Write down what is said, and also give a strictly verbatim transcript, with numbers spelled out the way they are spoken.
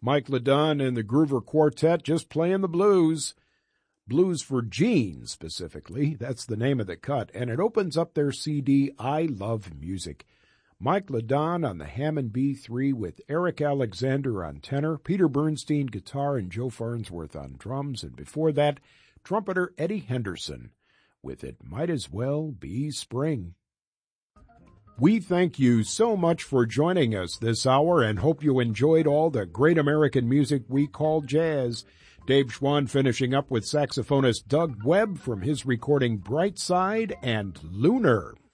Mike LeDun and the Groover Quartet just playing the blues. Blues for Gene, specifically. That's the name of the cut, and it opens up their C D, I Love Music. Mike LeDun on the Hammond B three with Eric Alexander on tenor, Peter Bernstein guitar, and Joe Farnsworth on drums, and before that, trumpeter Eddie Henderson with It Might As Well Be Spring. We thank you so much for joining us this hour and hope you enjoyed all the great American music we call jazz. Dave Schwann finishing up with saxophonist Doug Webb from his recording Bright Side and Lunar.